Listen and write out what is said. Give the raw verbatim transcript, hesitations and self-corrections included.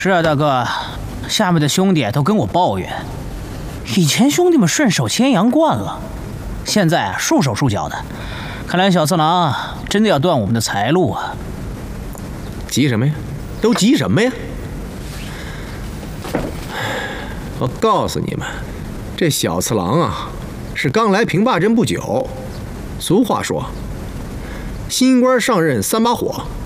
是啊，大哥，下面的兄弟都跟我抱怨，以前兄弟们顺手牵羊惯了，现在啊束手束脚的，看来小次郎真的要断我们的财路啊！ 急什么呀？都急什么呀？我告诉你们，这小次郎啊，是刚来平坝镇不久。俗话说，新官上任三把火，